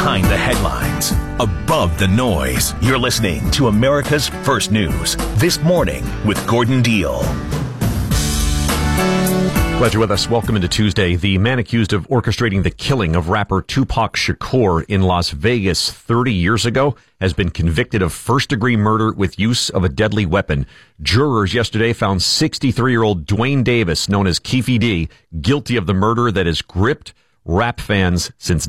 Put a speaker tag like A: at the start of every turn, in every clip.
A: Behind the headlines, above the noise. You're listening to America's First News. This Morning with Gordon Deal.
B: Glad you're with us. Welcome into Tuesday. The man accused of orchestrating the killing of rapper Tupac Shakur in Las Vegas 30 years ago has been convicted of first-degree murder with use of a deadly weapon. Jurors yesterday found 63-year-old Dwayne Davis, known as Keefe D, guilty of the murder that has gripped rap fans since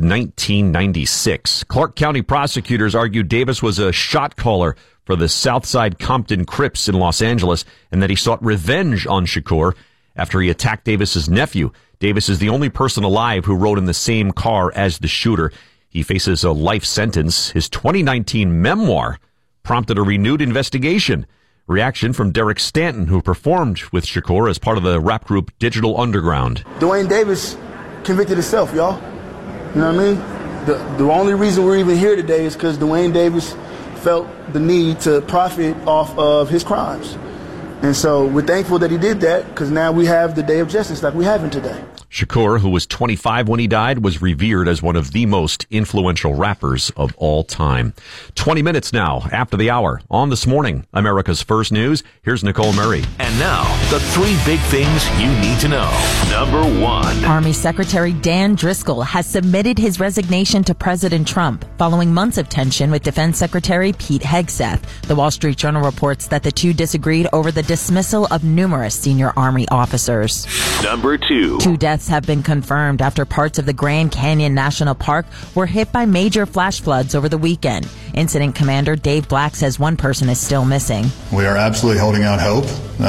B: 1996. Clark County prosecutors argued Davis was a shot caller for the Southside Compton Crips in Los Angeles and that he sought revenge on Shakur after he attacked Davis's nephew. Davis is the only person alive who rode in the same car as the shooter. He faces a life sentence. His 2019 memoir prompted a renewed investigation. Reaction from Derek Stanton, who performed with Shakur as part of the rap group Digital Underground.
C: Dwayne Davis convicted himself, y'all. You know what I mean? The only reason we're even here today is because Dwayne Davis felt the need to profit off of his crimes. And so we're thankful that he did that because now we have the day of justice like we have today.
B: Shakur, who was 25 when he died, was revered as one of the most influential rappers of all time. 20 minutes now after the hour on This Morning, America's First News. Here's Nicole Murray.
A: And now, the three big things you need to know. Number one.
D: Army Secretary Dan Driscoll has submitted his resignation to President Trump following months of tension with Defense Secretary Pete Hegseth. The Wall Street Journal reports that the two disagreed over the dismissal of numerous senior Army officers.
A: Number two.
D: 2 deaths have been confirmed after parts of the Grand Canyon National Park were hit by major flash floods over the weekend. Incident Commander Dave Black says one person is still missing.
E: We are absolutely holding out hope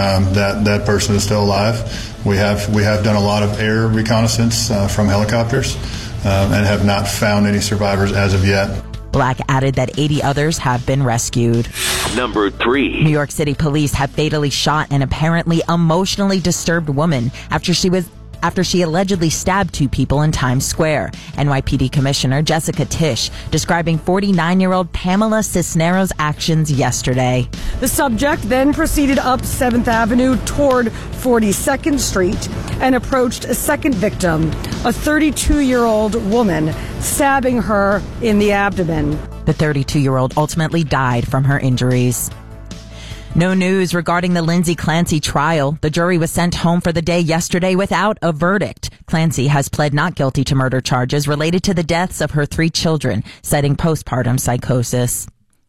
E: that person is still alive. We have done a lot of air reconnaissance from helicopters and have not found any survivors as of yet.
D: Black added that 80 others have been rescued.
A: Number three.
D: New York City police have fatally shot an apparently emotionally disturbed woman after she allegedly stabbed 2 people in Times Square. NYPD Commissioner Jessica Tisch describing 49-year-old Pamela Cisneros' actions yesterday.
F: The subject then proceeded up 7th Avenue toward 42nd Street and approached a second victim, a 32-year-old woman, stabbing her in the abdomen.
D: The 32-year-old ultimately died from her injuries. No news regarding the Lindsay Clancy trial. The jury was sent home for the day yesterday without a verdict. Clancy has pled not guilty to murder charges related to the deaths of her 3 children, citing postpartum psychosis.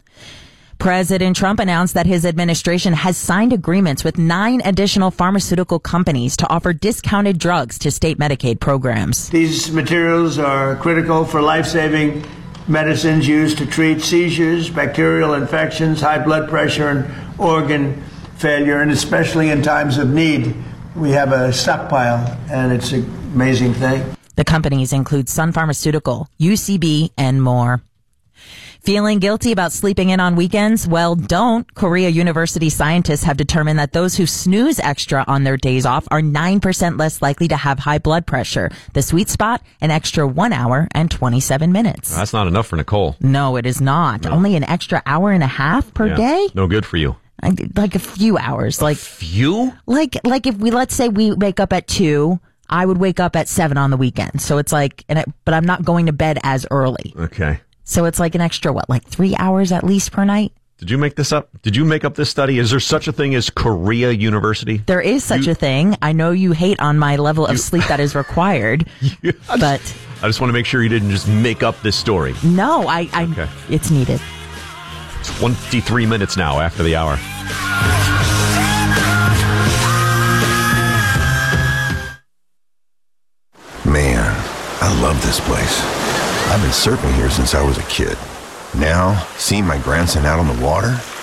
D: President Trump announced that his administration has signed agreements with 9 additional pharmaceutical companies to offer discounted drugs to state Medicaid programs.
G: These materials are critical for life-saving medicines used to treat seizures, bacterial infections, high blood pressure, and organ failure, and especially in times of need. We have a stockpile, and it's an amazing thing.
D: The companies include Sun Pharmaceutical, UCB, and more. Feeling guilty about sleeping in on weekends? Well, don't. Korea University scientists have determined that those who snooze extra on their days off are 9% less likely to have high blood pressure. The sweet spot, an extra 1 hour and 27 minutes.
B: That's not enough for Nicole.
D: No, it is not.
B: No.
D: Only an extra hour and a half per day?
B: No good for you.
D: Like a few hours.
B: Like few?
D: Like if let's say we wake up at 2, I would wake up at 7 on the weekend. So it's like, but I'm not going to bed as early.
B: Okay.
D: So it's like an extra, 3 hours at least per night?
B: Did you make this up? Did you make up this study? Is there such a thing as Korea University?
D: There is such a thing. I know you hate on my level of sleep that is required, but
B: I just want to make sure you didn't just make up this story.
D: No,
B: Okay.
D: It's needed.
B: 23 minutes now after the hour.
H: Man, I love this place. I've been surfing here since I was a kid. Now, seeing my grandson out on the water,